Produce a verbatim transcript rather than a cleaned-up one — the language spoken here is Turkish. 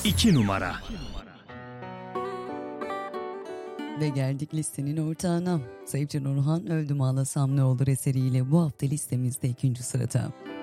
iki numara. Ve geldik listenin ortağına. Sayıpçı Nurhan Öldüm Ağlasam Ne Olur eseriyle bu hafta listemizde ikinci sırada.